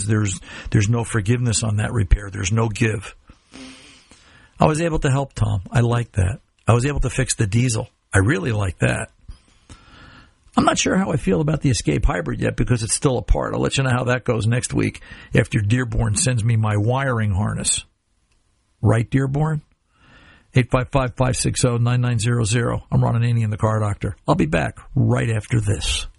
words, there's no forgiveness on that repair. There's no give. I was able to help Tom. I like that. I was able to fix the diesel. I really like that. I'm not sure how I feel about the Escape Hybrid yet because it's still apart. I'll let you know how that goes next week after Dearborn sends me my wiring harness. Right, Dearborn? 855-560-9900. I'm Ron Ananian, the Car Doctor. I'll be back right after this.